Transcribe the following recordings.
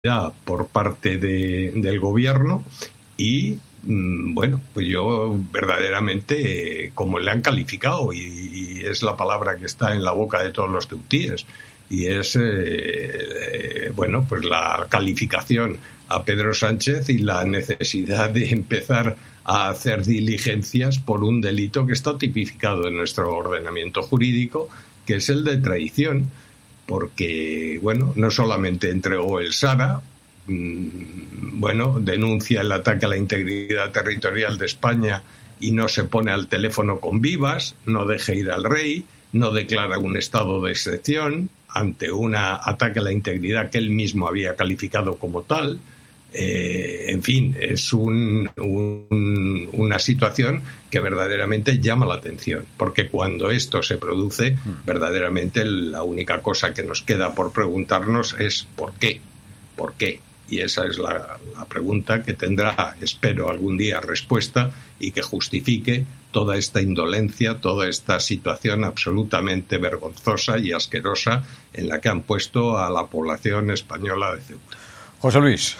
por parte del gobierno y bueno, pues yo verdaderamente, como le han calificado, y es la palabra que está en la boca de todos los ceutíes, y es, bueno, pues la calificación a Pedro Sánchez y la necesidad de empezar a hacer diligencias por un delito que está tipificado en nuestro ordenamiento jurídico, que es el de traición, porque, bueno, no solamente entregó el Sara, bueno, denuncia el ataque a la integridad territorial de España y no se pone al teléfono con vivas, no deja ir al rey, no declara un estado de excepción ante un ataque a la integridad que él mismo había calificado como tal. En fin, es una situación que verdaderamente llama la atención, porque cuando esto se produce, verdaderamente la única cosa que nos queda por preguntarnos es ¿por qué? ¿Por qué? Y esa es la pregunta que tendrá, espero, algún día respuesta y que justifique toda esta indolencia, toda esta situación absolutamente vergonzosa y asquerosa en la que han puesto a la población española de Ceuta. José Luis,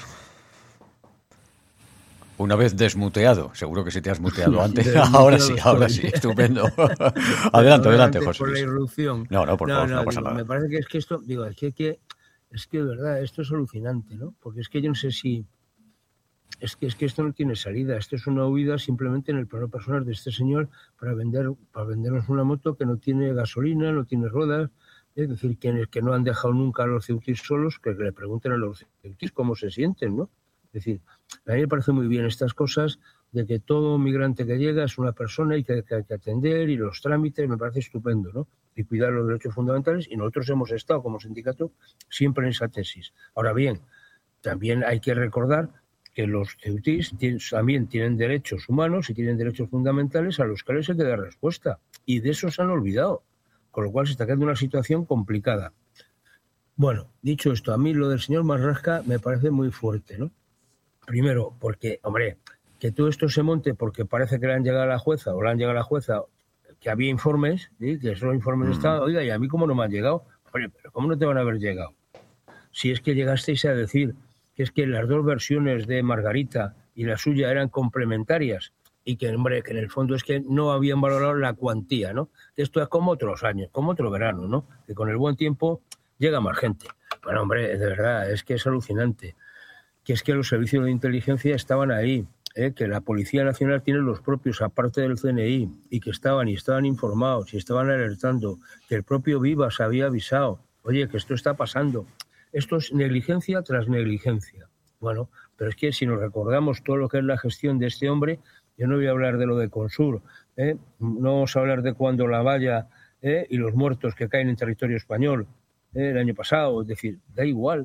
una vez desmuteado, seguro que se te has muteado antes. Ahora sí, estupendo. adelante, José Luis. Por la irrupción. No, por favor, no pasa nada. Me parece que es que esto, digo, es que de verdad, esto es alucinante, ¿no? Porque es que yo no sé si... Es que esto no tiene salida. Esto es una huida simplemente en el plano personal de este señor para vendernos una moto que no tiene gasolina, no tiene ruedas. Es decir, que no han dejado nunca a los ceutís solos, que le pregunten a los ceutís cómo se sienten, ¿no? Es decir, a mí me parece muy bien estas cosas de que todo migrante que llega es una persona y que hay que atender, y los trámites, me parece estupendo, ¿no? Y cuidar los derechos fundamentales, y nosotros hemos estado como sindicato siempre en esa tesis. Ahora bien, también hay que recordar que los ceutís también tienen derechos humanos y tienen derechos fundamentales a los que les hay que dar respuesta, y de eso se han olvidado, con lo cual se está quedando una situación complicada. Bueno, dicho esto, a mí lo del señor Marrasca me parece muy fuerte, ¿no? Primero, porque, hombre, que todo esto se monte porque parece que le han llegado a la jueza, que había informes, ¿sí? Que esos informes estaban, oiga, ¿y a mí cómo no me han llegado? Hombre, pero ¿cómo no te van a haber llegado? Si es que llegasteis a decir que es que las dos versiones de Margarita y la suya eran complementarias y que, hombre, que en el fondo es que no habían valorado la cuantía, ¿no? Que esto es como otros años, como otro verano, ¿no? Que con el buen tiempo llega más gente. Bueno, hombre, de verdad, es que es alucinante. Que es que los servicios de inteligencia estaban ahí, que la Policía Nacional tiene los propios, aparte del CNI, y que estaban informados y estaban alertando, que el propio Vivas había avisado, oye, que esto está pasando. Esto es negligencia tras negligencia. Bueno, pero es que si nos recordamos todo lo que es la gestión de este hombre, yo no voy a hablar de lo de Consur, no vamos a hablar de cuando la valla y los muertos que caen en territorio español el año pasado, es decir, da igual.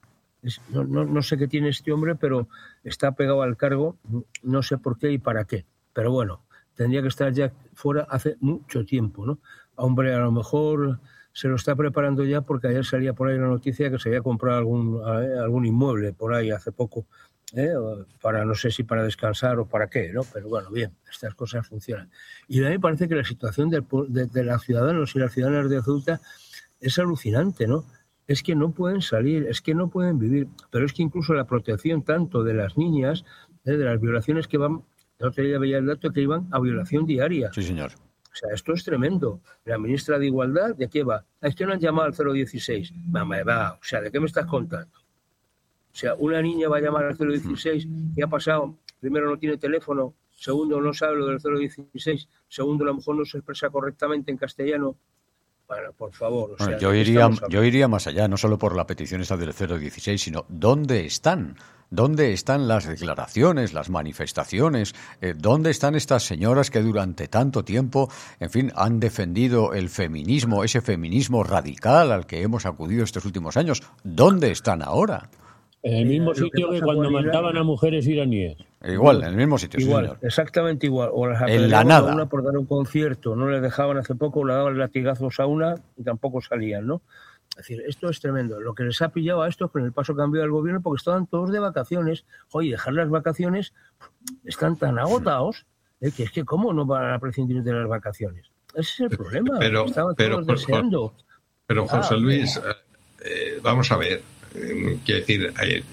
No sé qué tiene este hombre, pero está pegado al cargo, no sé por qué y para qué. Pero bueno, tendría que estar ya fuera hace mucho tiempo, ¿no? Hombre, a lo mejor se lo está preparando ya porque ayer salía por ahí la noticia que se había comprado algún inmueble por ahí hace poco, para no sé si para descansar o para qué, ¿no? Pero bueno, bien, estas cosas funcionan. Y a mí me parece que la situación de los ciudadanos y las ciudadanas de Ceuta es alucinante, ¿no? Es que no pueden salir, es que no pueden vivir, pero es que incluso la protección tanto de las niñas, de las violaciones que van, el otro día veía el dato que iban a violación diaria. Sí, señor. O sea, esto es tremendo. La ministra de Igualdad, ¿de qué va? Es que no han llamado al 016. O sea, ¿de qué me estás contando? O sea, una niña va a llamar al 016 y ha pasado, primero no tiene teléfono, segundo no sabe lo del 016, segundo a lo mejor no se expresa correctamente en castellano. Bueno, por favor. O sea, yo iría más allá, no solo por la petición esta del 016, sino ¿dónde están? ¿Dónde están las declaraciones, las manifestaciones? ¿Dónde están estas señoras que durante tanto tiempo, en fin, han defendido el feminismo, ese feminismo radical al que hemos acudido estos últimos años? ¿Dónde están ahora? En el mismo sitio que cuando mataban a mujeres iraníes. Igual, en el mismo sitio, igual, sí, señor. Exactamente igual. O las en la nada. A una por dar un concierto, no les dejaban hace poco, le daban latigazos a una y tampoco salían, ¿no? Es decir, esto es tremendo. Lo que les ha pillado a estos con el paso cambiado del gobierno, porque estaban todos de vacaciones. Oye, dejar las vacaciones, están tan agotados, que es que cómo no van a prescindir de las vacaciones. Ese es el problema. Estaban todos deseando. Pero José Luis, vamos a ver. quiero decir,